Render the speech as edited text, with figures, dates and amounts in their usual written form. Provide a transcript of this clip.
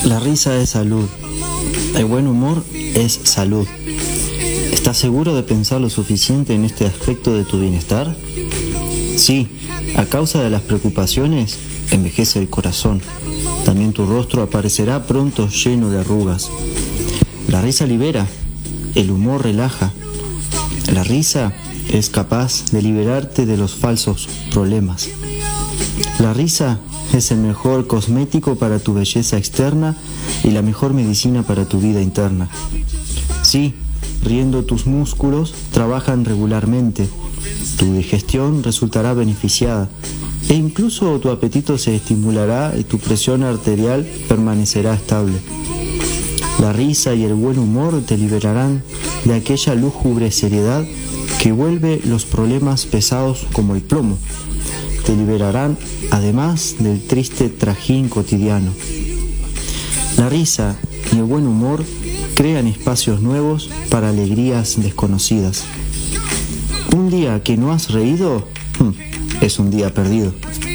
La risa es salud. El buen humor es salud. ¿Estás seguro de pensar lo suficiente en este aspecto de tu bienestar? Sí, a causa de las preocupaciones, envejece el corazón. También tu rostro aparecerá pronto lleno de arrugas. La risa libera, el humor relaja. La risa es capaz de liberarte de los falsos problemas. La risa es el mejor cosmético para tu belleza externa y la mejor medicina para tu vida interna. Sí, riendo tus músculos trabajan regularmente, tu digestión resultará beneficiada e incluso tu apetito se estimulará y tu presión arterial permanecerá estable. La risa y el buen humor te liberarán de aquella lúgubre seriedad que vuelve los problemas pesados como el plomo. Te liberarán además del triste trajín cotidiano. La risa y el buen humor crean espacios nuevos para alegrías desconocidas. Un día que no has reído, es un día perdido.